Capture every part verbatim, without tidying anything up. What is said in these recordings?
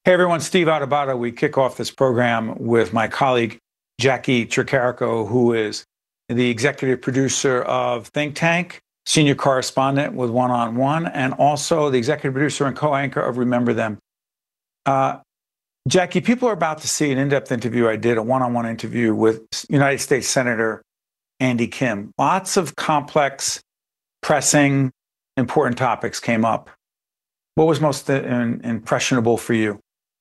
Hey everyone, Steve Adubato. We kick off this program with my colleague, Jackie Tricarico, who is the executive producer of Think Tank, senior correspondent with One on One, and also the executive producer and co-anchor of Remember Them. Uh, Jackie, people are about to see an in-depth interview I did, a one-on-one interview with United States Senator Andy Kim. Lots of complex, pressing, important topics came up. What was most uh, impressionable for you?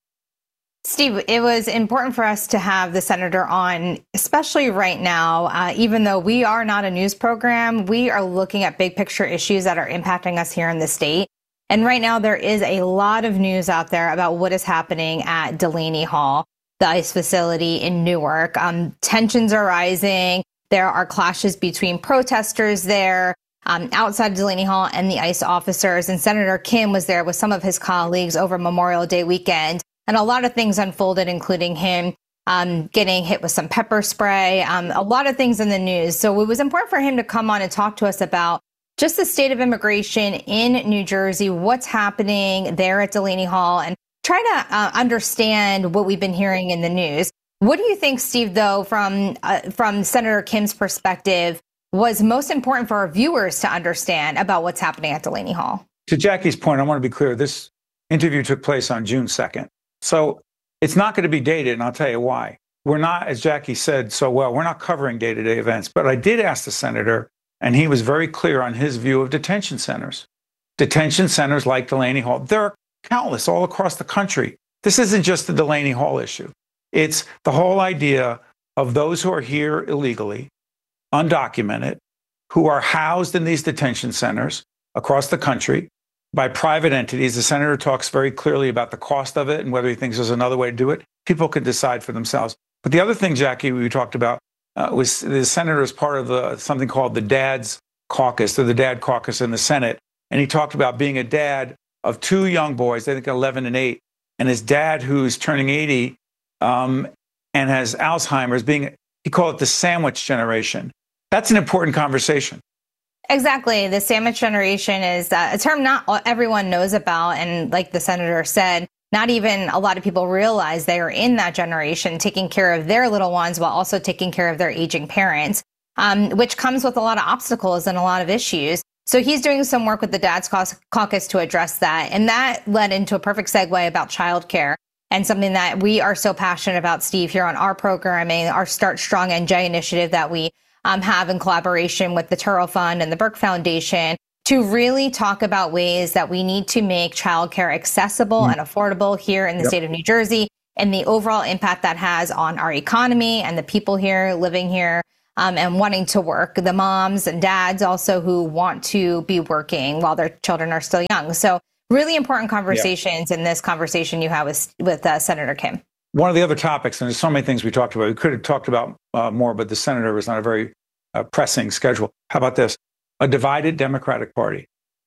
Steve, it was important for us to have the senator on, especially right now. Uh, even though we are not a news program, we are looking at big picture issues that are impacting us here in the state. And right now, there is a lot of news out there about what is happening at Delaney Hall, the ICE facility in Newark. Um, tensions are rising. There are clashes between protesters there um, outside of Delaney Hall and the ICE officers. And Senator Kim was there with some of his colleagues over Memorial Day weekend. And a lot of things unfolded, including him um, getting hit with some pepper spray, um, a lot of things in the news. So it was important for him to come on and talk to us about just the state of immigration in New Jersey, what's happening there at Delaney Hall, and try to uh, understand what we've been hearing in the news. What do you think, Steve, though, from uh, from Senator Kim's perspective, was most important for our viewers to understand about what's happening at Delaney Hall? To Jackie's point, I want to be clear. This interview took place on June second. So it's not going to be dated, and I'll tell you why. We're not, as Jackie said so well, we're not covering day-to-day events. But I did ask the senator, and he was very clear on his view of detention centers. Detention centers like Delaney Hall, there are countless all across the country. This isn't just the Delaney Hall issue. It's the whole idea of those who are here illegally, undocumented, who are housed in these detention centers across the country by private entities. The senator talks very clearly about the cost of it and whether he thinks there's another way to do it. People can decide for themselves. But the other thing, Jackie, we talked about uh, was the senator is part of the, something called the Dad's Caucus, or the Dad Caucus in the Senate. And he talked about being a dad of two young boys, I think eleven and eight, and his dad, who's turning eighty um, and has Alzheimer's, being, he called it the sandwich generation. That's an important conversation. Exactly. The sandwich generation is uh, a term not everyone knows about. And like the senator said, not even a lot of people realize they are in that generation, taking care of their little ones while also taking care of their aging parents, um, which comes with a lot of obstacles and a lot of issues. So he's doing some work with the Dad's Caucus to address that. And that led into a perfect segue about childcare, and something that we are so passionate about, Steve, here on our programming, our Start Strong N J initiative that we Um, have in collaboration with the Turo Fund and the Burke Foundation, to really talk about ways that we need to make childcare accessible mm. and affordable here in the yep. state of New Jersey, and the overall impact that has on our economy and the people here living here um, and wanting to work, the moms and dads also who want to be working while their children are still young. So really important conversations yep. in this conversation you have with, with uh, Senator Kim. One of the other topics, and there's so many things we talked about, we could have talked about uh, more, but the senator was on a very uh, pressing schedule. How about this? A divided Democratic Party.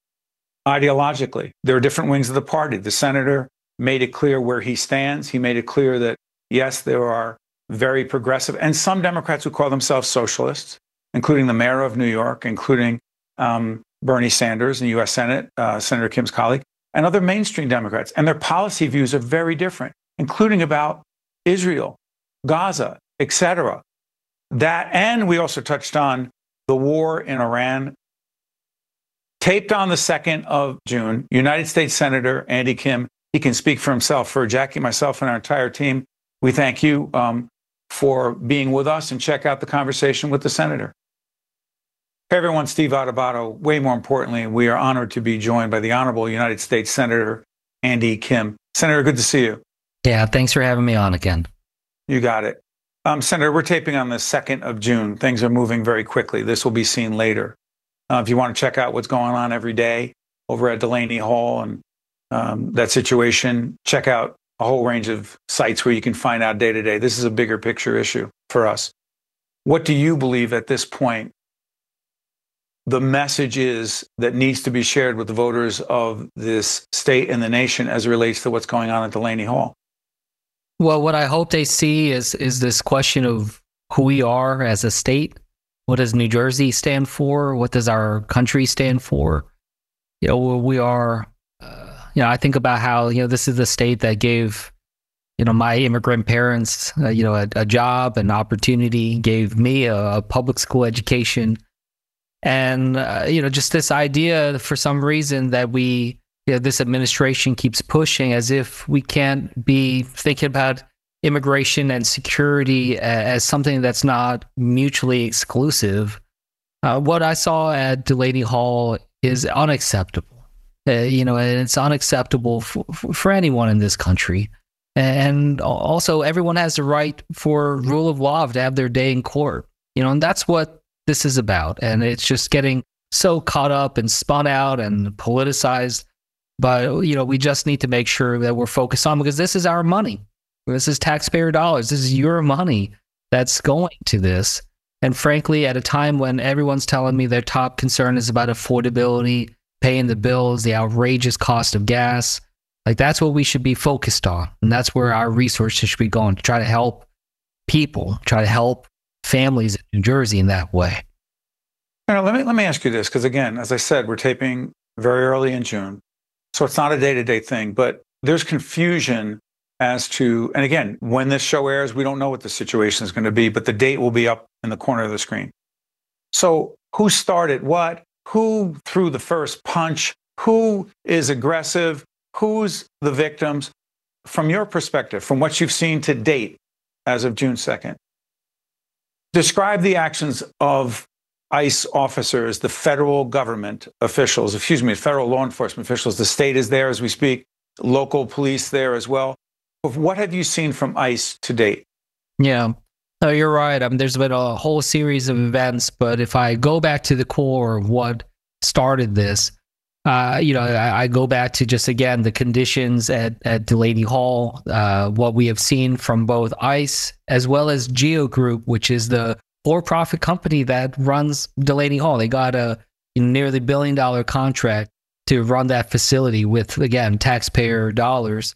Ideologically, there are different wings of the party. The senator made it clear where he stands. He made it clear that, yes, there are very progressive, and some Democrats who call themselves socialists, including the mayor of New York, including um, Bernie Sanders in the U S Senate, uh, Senator Kim's colleague, and other mainstream Democrats. And their policy views are very different, including about Israel, Gaza, et cetera. That, and we also touched on the war in Iran. Taped on the second of June, United States Senator Andy Kim, he can speak for himself. For Jackie, myself, and our entire team, we thank you um, for being with us, and check out the conversation with the senator. Hey everyone, Steve Adubato. Way more importantly, we are honored to be joined by the Honorable United States Senator Andy Kim. Senator, good to see you. Yeah, thanks for having me on again. You got it. Um, Senator, we're taping on the second of June. Things are moving very quickly. This will be seen later. Uh, if you want to check out what's going on every day over at Delaney Hall and um, that situation, check out a whole range of sites where you can find out day to day. This is a bigger picture issue for us. What do you believe at this point the message is that needs to be shared with the voters of this state and the nation as it relates to what's going on at Delaney Hall? Well, what I hope they see is is this question of who we are as a state. What does New Jersey stand for? What does our country stand for? You know, we are, uh, you know, I think about how, you know, this is the state that gave, you know, my immigrant parents, uh, you know, a, a job, an opportunity, gave me a, a public school education. And, uh, you know, just this idea for some reason that we, you know, this administration keeps pushing as if we can't be thinking about immigration and security as something that's not mutually exclusive. Uh, what I saw at Delaney Hall is unacceptable. Uh, you know, and it's unacceptable for, for anyone in this country. And also, everyone has the right for rule of law to have their day in court. You know, and that's what this is about. And it's just getting so caught up and spun out and politicized. But, you know, we just need to make sure that we're focused on, because this is our money. This is taxpayer dollars. This is your money that's going to this. And frankly, at a time when everyone's telling me their top concern is about affordability, paying the bills, the outrageous cost of gas, like that's what we should be focused on. And that's where our resources should be going, to try to help people, try to help families in New Jersey in that way. You know, let me let me ask you this, because again, as I said, we're taping very early in June, so it's not a day-to-day thing, but there's confusion as to, and again, when this show airs, we don't know what the situation is going to be, but the date will be up in the corner of the screen. So who started what? Who threw the first punch? Who is aggressive? Who's the victims? From your perspective, from what you've seen to date as of June second, describe the actions of ICE officers, the federal government officials, excuse me, federal law enforcement officials. The state is there as we speak, local police there as well. What have you seen from ICE to date? Yeah, no, you're right. I mean, there's been a whole series of events, but if I go back to the core of what started this, uh, you know, I, I go back to just, again, the conditions at, at Delaney Hall, uh, what we have seen from both ICE as well as Geo Group, which is the for-profit company that runs Delaney Hall. They got a nearly billion dollar contract to run that facility with, again, taxpayer dollars.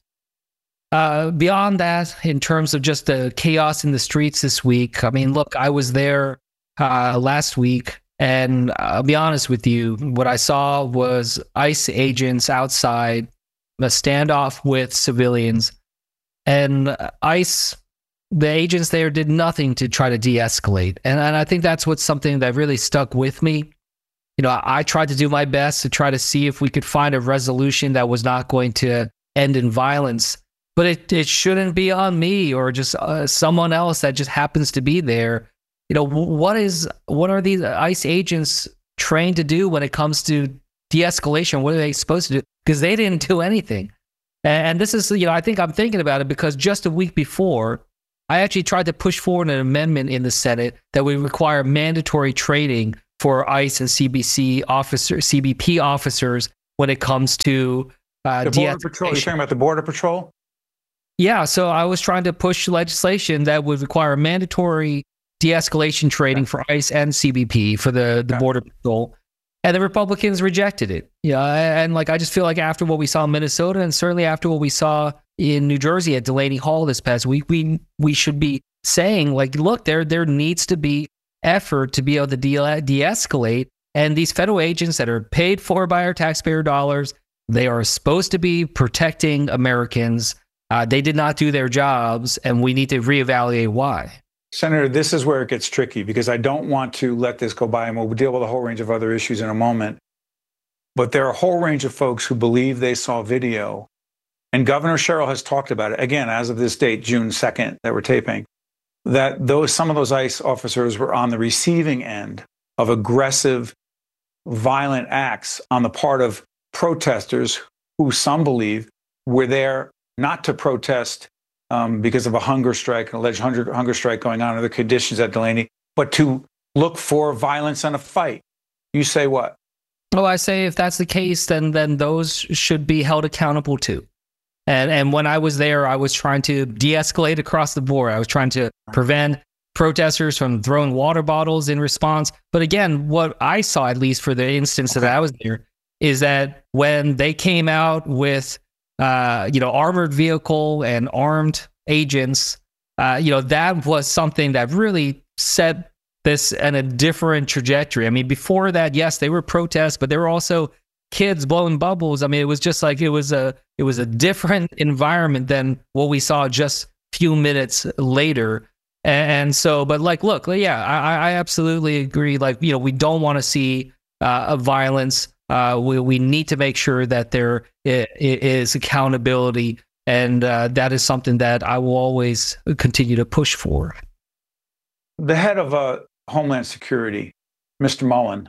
Uh, beyond that, in terms of just the chaos in the streets this week, I mean, look, I was there uh, last week, and I'll be honest with you, what I saw was ICE agents outside, a standoff with civilians, and ICE, the agents there did nothing to try to de-escalate. And, and I think that's what's something that really stuck with me. You know, I, I tried to do my best to try to see if we could find a resolution that was not going to end in violence. But it, it shouldn't be on me or just uh, someone else that just happens to be there. You know, what is what are these ICE agents trained to do when it comes to de-escalation? What are they supposed to do? Because they didn't do anything. And, and this is, you know, I think I'm thinking about it because just a week before, I actually tried to push forward an amendment in the Senate that would require mandatory training for ICE and C B C officers, C B P officers when it comes to uh, the Border Patrol. You're talking about the Border Patrol? Yeah, so I was trying to push legislation that would require mandatory de-escalation training for ICE and C B P for the, the Border Patrol, and the Republicans rejected it. Yeah, and like I just feel like after what we saw in Minnesota, and certainly after what we saw in New Jersey at Delaney Hall this past week, we we should be saying, like, look, there there needs to be effort to be able to de- de-escalate, and these federal agents that are paid for by our taxpayer dollars, they are supposed to be protecting Americans. Uh, they did not do their jobs, and we need to reevaluate why. Senator, this is where it gets tricky, because I don't want to let this go by, and we'll deal with a whole range of other issues in a moment. But there are a whole range of folks who believe they saw video, and Governor Sherrill has talked about it, again, as of this date, June second, that we're taping, that those some of those ICE officers were on the receiving end of aggressive, violent acts on the part of protesters who some believe were there not to protest um, because of a hunger strike, an alleged hunger, hunger strike going on, or the conditions at Delaney, but to look for violence and a fight. You say what? Well, I say if that's the case, then then those should be held accountable too. And and when I was there, I was trying to de-escalate across the board. I was trying to prevent protesters from throwing water bottles in response. But again, what I saw, at least for the instance that I was there, is that when they came out with uh, you know, armored vehicle and armed agents, uh, you know, that was something that really set this in a different trajectory. I mean, before that, yes, they were protests, but they were also kids blowing bubbles. I mean, it was just like it was a it was a different environment than what we saw just a few minutes later. And so, but like, look, yeah, I, I absolutely agree. Like, you know, we don't want to see uh, violence. Uh, we we need to make sure that there is accountability, and uh, that is something that I will always continue to push for. The head of uh, Homeland Security, Mister Mullen,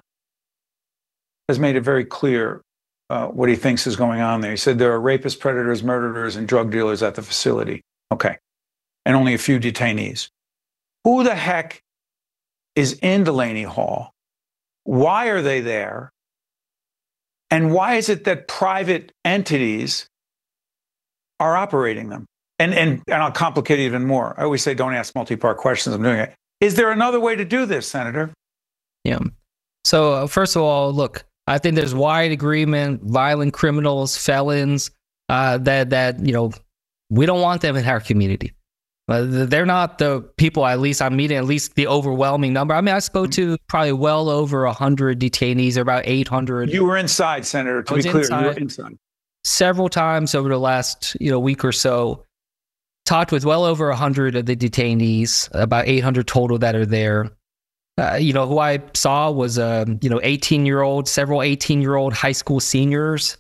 has made it very clear uh, what he thinks is going on there. He said there are rapists, predators, murderers, and drug dealers at the facility. Okay. And only a few detainees. Who the heck is in Delaney Hall? Why are they there? And why is it that private entities are operating them? And, and, and I'll complicate it even more. I always say don't ask multi-part questions. I'm doing it. Is there another way to do this, Senator? Yeah. So uh, first of all, look, I think there's wide agreement, violent criminals, felons, uh, that, that, you know, we don't want them in our community. Uh, they're not the people, at least I'm meeting, at least the overwhelming number. I mean, I spoke to probably well over one hundred detainees, or about eight hundred. You were inside, Senator, to be clear. Inside. You were inside. Several times over the last, you know, week or so. Talked with well over one hundred of the detainees, about eight hundred total that are there. Uh, you know, who I saw was, uh, you know, eighteen-year-old, several eighteen-year-old high school seniors.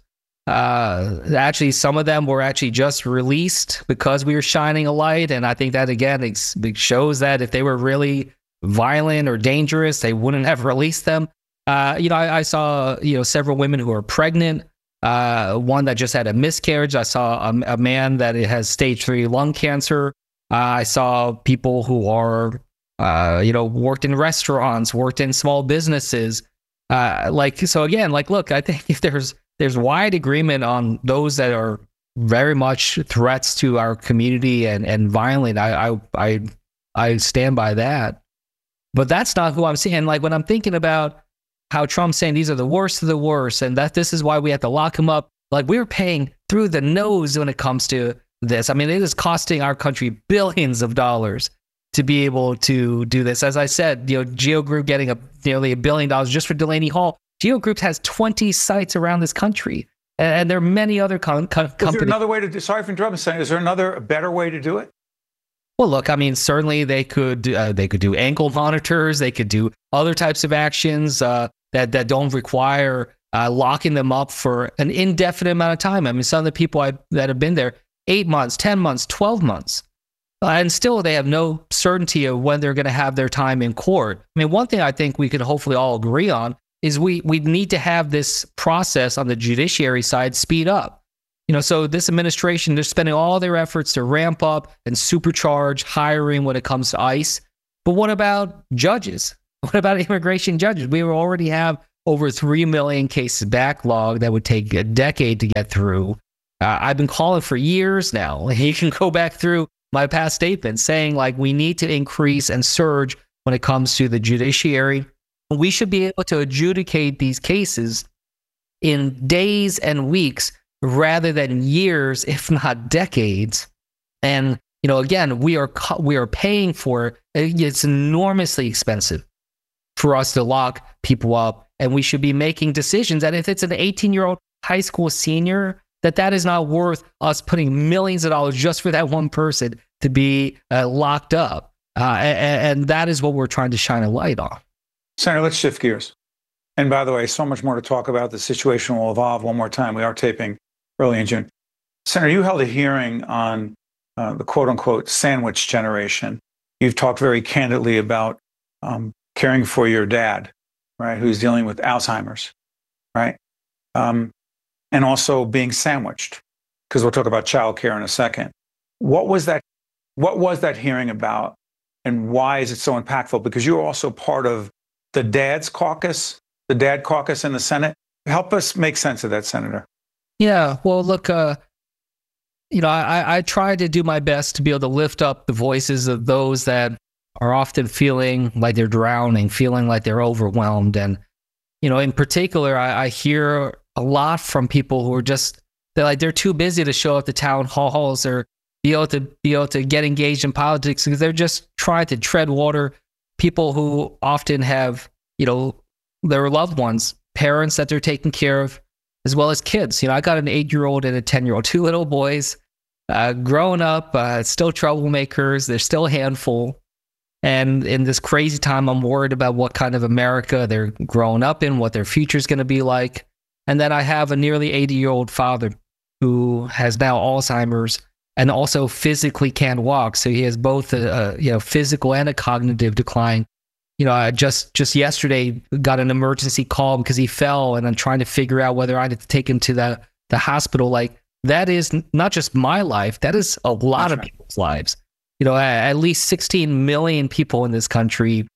Uh, actually, some of them were actually just released because we were shining a light. And I think that, again, it shows that if they were really violent or dangerous, they wouldn't have released them. Uh, you know, I, I saw, you know, several women who are pregnant. Uh, one that just had a miscarriage. I saw a, a man that has stage three lung cancer. Uh, I saw people who are, uh, you know, worked in restaurants, worked in small businesses. Uh, like, so again, like, look, I think if there's, there's wide agreement on those that are very much threats to our community and, and violent, I, I, I, I stand by that. But that's not who I'm seeing. Like, when I'm thinking about how Trump's saying these are the worst of the worst, and that this is why we have to lock him up. Like, we're paying through the nose when it comes to this. I mean, it is costing our country billions of dollars to be able to do this. As I said, you know, Geo Group getting a nearly a billion dollars just for Delaney Hall. Geo Group has twenty sites around this country, and there are many other com- com- companies. Is there another way to do? Sorry for interrupting, Senator. Is there another better way to do it? Well, look, I mean, certainly they could uh, they could do ankle monitors. They could do other types of actions uh, that that don't require uh, locking them up for an indefinite amount of time. I mean, some of the people I, that have been there eight months, ten months, twelve months, uh, and still they have no certainty of when they're going to have their time in court. I mean, one thing I think we can hopefully all agree on is we we need to have this process on the judiciary side speed up. You know, so this administration, they're spending all their efforts to ramp up and supercharge hiring when it comes to ICE. But what about judges? What about immigration judges? We already have over three million cases backlog that would take a decade to get through. Uh, I've been calling for years now. You can go back through my past statements saying, like, we need to increase and surge when it comes to the judiciary. We should be able to adjudicate these cases in days and weeks rather than years, if not decades. And, you know, again, we are we are paying for it. It's enormously expensive for us to lock people up, and we should be making decisions that if it's an eighteen-year-old high school senior, that that is not worth us putting millions of dollars just for that one person to be uh, locked up. Uh, and, and that is what we're trying to shine a light on. Senator, let's shift gears. And by the way, so much more to talk about. The situation will evolve one more time. We are taping early in June. Senator, you held a hearing on uh, the quote-unquote sandwich generation. You've talked very candidly about um, caring for your dad, right, who's dealing with Alzheimer's, right? Um, and also being sandwiched, because we'll talk about childcare in a second. What was that? What was that hearing about, and why is it so impactful? Because you're also part of the Dad's Caucus, the Dad Caucus in the Senate. Help us make sense of that, Senator. Yeah, well, look, uh, you know, I, I try to do my best to be able to lift up the voices of those that are often feeling like they're drowning, feeling like they're overwhelmed. And, you know, in particular, I, I hear a lot from people who are just, they're like, they're too busy to show up to town halls or be able to be able to get engaged in politics because they're just trying to tread water. People who often have, you know, their loved ones, parents that they're taking care of, as well as kids. You know, I got an eight-year-old and a ten-year-old, two little boys, uh, growing up, uh, still troublemakers. They're still a handful. And in this crazy time, I'm worried about what kind of America they're growing up in, what their future is going to be like. And then I have a nearly eighty-year-old father who has now Alzheimer's and also physically can't walk. So he has both a, a you know physical and a cognitive decline. You know, I just just yesterday got an emergency call because he fell, and I'm trying to figure out whether I need to take him to the the hospital. Like, that is not just my life; that is a lot That's of right. people's lives. You know, at least sixteen million people in this country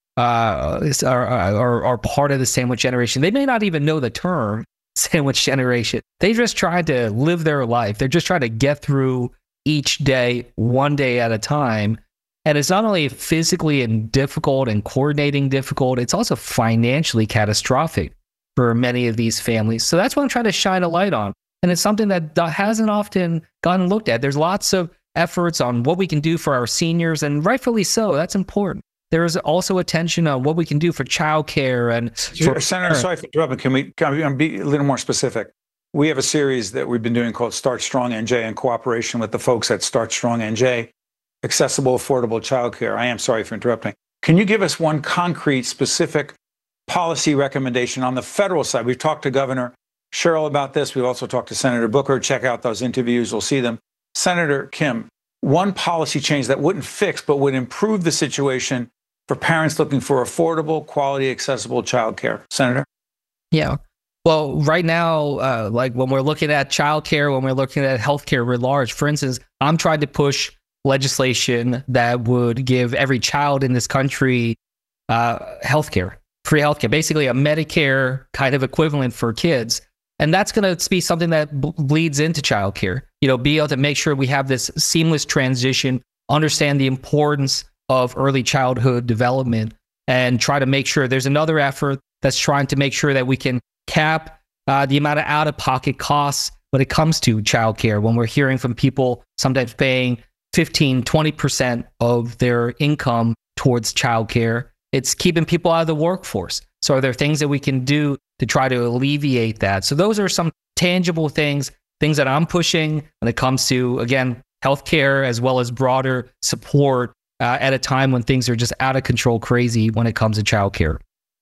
uh, are, are are part of the sandwich generation. They may not even know the term sandwich generation. They just trying to live their life. They're just trying to get through each day, one day at a time. And it's not only physically and difficult and coordinating difficult, it's also financially catastrophic for many of these families. So that's what I'm trying to shine a light on. And it's something that hasn't often gotten looked at. There's lots of efforts on what we can do for our seniors, and rightfully so. That's important. There is also attention on what we can do for childcare and for Senator, sorry for interrupting. Can we, can we be a little more specific? We have a series that we've been doing called Start Strong N J in cooperation with the folks at Start Strong N J, accessible, affordable childcare. I am sorry for interrupting. Can you give us one concrete, specific policy recommendation on the federal side? We've talked to Governor Sherrill about this. We've also talked to Senator Booker. Check out those interviews. We'll see them. Senator Kim, one policy change that wouldn't fix but would improve the situation for parents looking for affordable, quality, accessible childcare. Senator? Yeah. Well, right now, uh, like when we're looking at childcare, when we're looking at healthcare writ large, for instance, I'm trying to push legislation that would give every child in this country uh, healthcare, free healthcare, basically a Medicare kind of equivalent for kids. And that's going to be something that b- bleeds into childcare. You know, be able to make sure we have this seamless transition, understand the importance of early childhood development, and try to make sure there's another effort that's trying to make sure that we can cap uh, the amount of out-of-pocket costs when it comes to childcare. When we're hearing from people sometimes paying fifteen, twenty percent of their income towards childcare, it's keeping people out of the workforce. So are there things that we can do to try to alleviate that? So those are some tangible things, things that I'm pushing when it comes to, again, healthcare as well as broader support uh, at a time when things are just out of control crazy when it comes to childcare.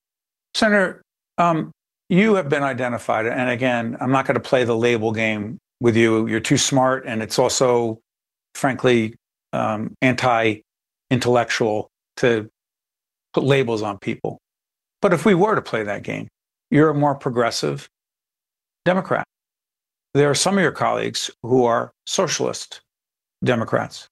Senator, um, you have been identified, and again, I'm not going to play the label game with you. You're too smart, and it's also, frankly, um, anti-intellectual to put labels on people. But if we were to play that game, you're a more progressive Democrat. There are some of your colleagues who are socialist Democrats.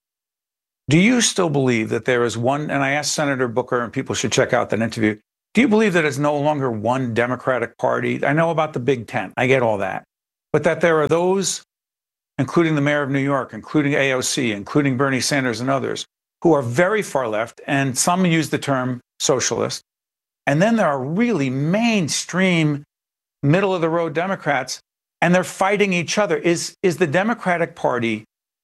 Do you still believe that there is one, and I asked Senator Booker, and people should check out that interview, do you believe that it's no longer one Democratic Party? I know about the Big Ten, I get all that, but that there are those, including the mayor of New York, including A O C, including Bernie Sanders and others, who are very far left, and some use the term socialist. And then there are really mainstream, middle-of-the-road Democrats, and they're fighting each other. Is, is the Democratic Party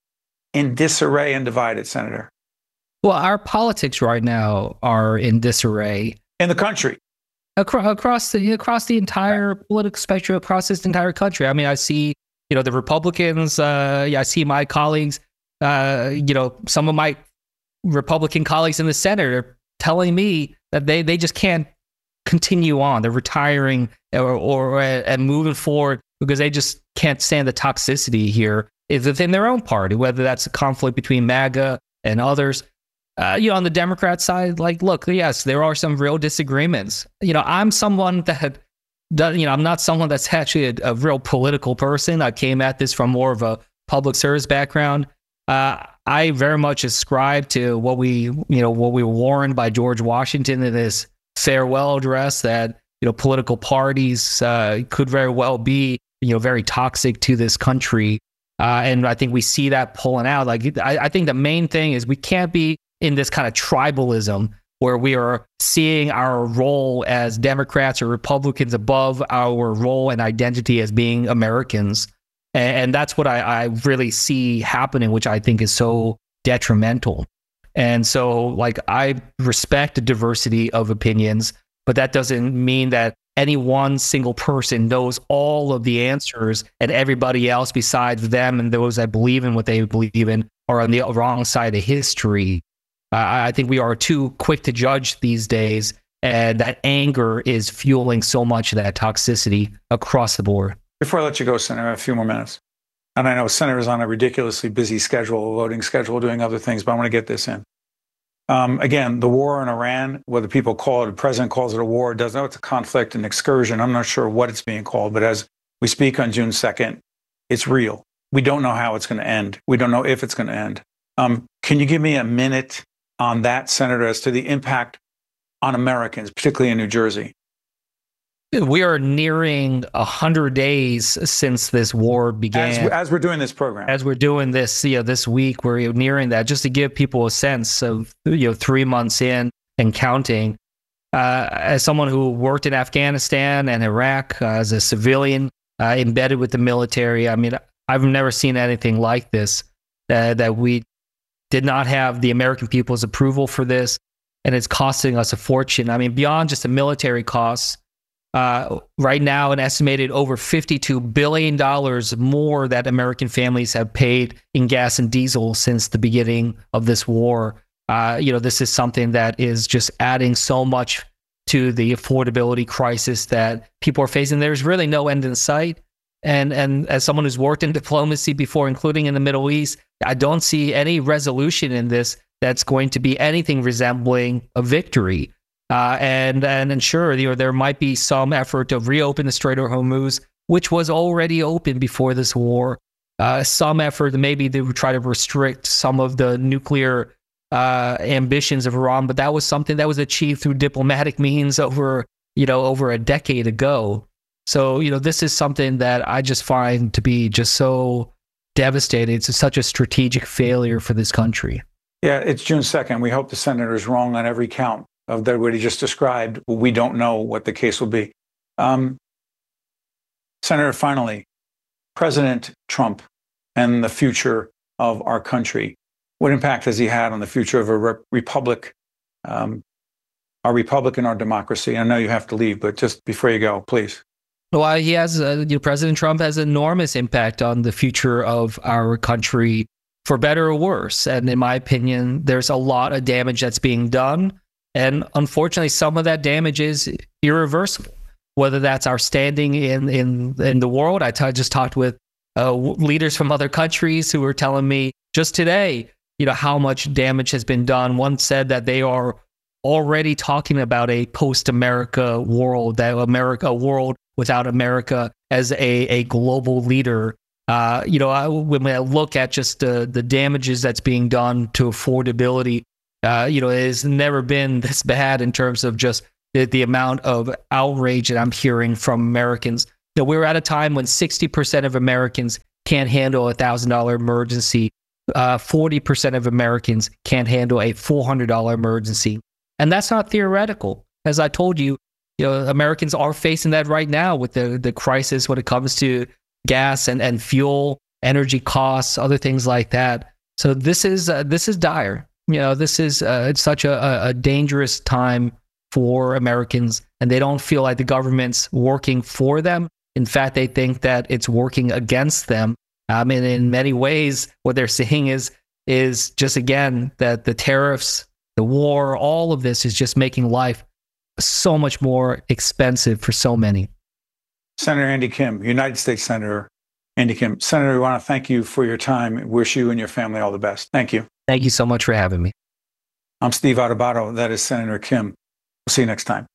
in disarray and divided, Senator? Well, our politics right now are in disarray. In the country? Across, across the across the entire political spectrum, across this entire country. I mean, I see, you know, the Republicans. Uh, yeah, I see my colleagues. Uh, you know, some of my Republican colleagues in the Senate are telling me that they they just can't continue on. They're retiring or or and moving forward because they just can't stand the toxicity here within their own party. Whether that's a conflict between MAGA and others. Uh, you know, on the Democrat side, like, look, yes, there are some real disagreements. You know, I'm someone that, that you know, I'm not someone that's actually a, a real political person. I came at this from more of a public service background. Uh, I very much ascribe to what we, you know, what we were warned by George Washington in his farewell address, that, you know, political parties uh, could very well be, you know, very toxic to this country. Uh, and I think we see that pulling out. Like, I, I think the main thing is we can't be in this kind of tribalism where we are seeing our role as Democrats or Republicans above our role and identity as being Americans. And, and that's what I, I really see happening, which I think is so detrimental. And so, like, I respect the diversity of opinions, but that doesn't mean that any one single person knows all of the answers, and everybody else besides them and those that believe in what they believe in are on the wrong side of history. Uh, I think we are too quick to judge these days, and that anger is fueling so much of that toxicity across the board. Before I let you go, Senator, a few more minutes. And I know Senator's on a ridiculously busy schedule, voting schedule, doing other things, but I want to get this in. Um, again, the war in Iran, whether people call it, the president calls it a war, doesn't know it's a conflict, an excursion. I'm not sure what it's being called, but as we speak on June second, it's real. We don't know how it's going to end. We don't know if it's going to end. Um, can you give me a minute on that, Senator, as to the impact on Americans, particularly in New Jersey? We are nearing one hundred days since this war began. As, as we're doing this program. As we're doing this, you know, this week, we're nearing that. Just to give people a sense of, you know, three months in and counting. Uh, as someone who worked in Afghanistan and Iraq uh, as a civilian, uh, embedded with the military, I mean, I've never seen anything like this, uh, that we did not have the American people's approval for this, and it's costing us a fortune. I mean, beyond just the military costs, Uh, right now, an estimated over fifty-two billion dollars more that American families have paid in gas and diesel since the beginning of this war. Uh, you know, this is something that is just adding so much to the affordability crisis that people are facing. There's really no end in sight. And, and as someone who's worked in diplomacy before, including in the Middle East, I don't see any resolution in this that's going to be anything resembling a victory. Uh, and and ensure, you know, there might be some effort to reopen the Strait of Hormuz, which was already open before this war. Uh, some effort, maybe they would try to restrict some of the nuclear uh, ambitions of Iran, but that was something that was achieved through diplomatic means over, you know, over a decade ago. So, you know, this is something that I just find to be just so devastating. It's such a strategic failure for this country. Yeah, it's June second. We hope the senator is wrong on every count of that what he just described. We don't know what the case will be. Um, Senator, finally, President Trump and the future of our country. What impact has he had on the future of a re- republic, um, our republic and our democracy? I know you have to leave, but just before you go, please. Well, he has, uh, you know, President Trump has enormous impact on the future of our country, for better or worse. And in my opinion, there's a lot of damage that's being done. And unfortunately, some of that damage is irreversible, whether that's our standing in, in, in the world. I t- just talked with uh, leaders from other countries who were telling me just today, you know, how much damage has been done. One said that they are already talking about a post-America world, that America, a world without America as a, a global leader. Uh, you know, I, when I look at just the, the damages that's being done to affordability, Uh, you know, it has never been this bad in terms of just the, the amount of outrage that I'm hearing from Americans. You know, we're at a time when sixty percent of Americans can't handle a one thousand dollars emergency. Uh, forty percent of Americans can't handle a four hundred dollars emergency. And that's not theoretical. As I told you, you know, Americans are facing that right now with the, the crisis when it comes to gas and, and fuel, energy costs, other things like that. So this is uh, this is dire. You know, this is uh, it's such a, a dangerous time for Americans, and they don't feel like the government's working for them. In fact, they think that it's working against them. I mean, in many ways, what they're seeing is is just, again, that the tariffs, the war, all of this is just making life so much more expensive for so many. Senator Andy Kim, United States Senator Andy Kim. Senator, we want to thank you for your time. Wish you and your family all the best. Thank you. Thank you so much for having me. I'm Steve Adubato. That is Senator Kim. We'll see you next time.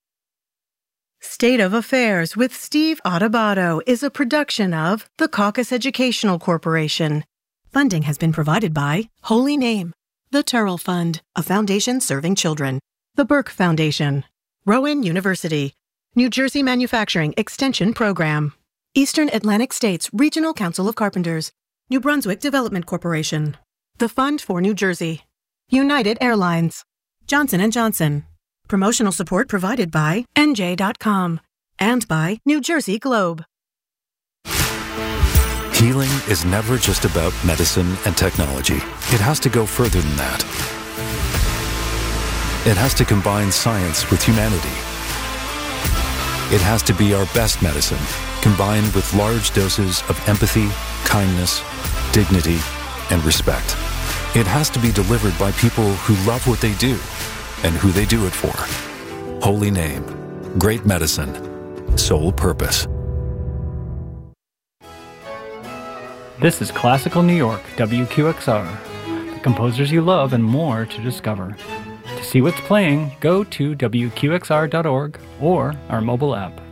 State of Affairs with Steve Adubato is a production of the Caucus Educational Corporation. Funding has been provided by Holy Name, the Turrell Fund, a foundation serving children, the Burke Foundation, Rowan University, New Jersey Manufacturing Extension Program, Eastern Atlantic States Regional Council of Carpenters, New Brunswick Development Corporation, the Fund for New Jersey, United Airlines, Johnson and Johnson. Promotional support provided by N J dot com and by New Jersey Globe. Healing is never just about medicine and technology. It has to go further than that. It has to combine science with humanity. It has to be our best medicine, combined with large doses of empathy, kindness, dignity, and respect. It has to be delivered by people who love what they do and who they do it for. Holy Name. Great medicine. Sole purpose. This is Classical New York, W Q X R. The composers you love and more to discover. To see what's playing, go to W Q X R dot org or our mobile app.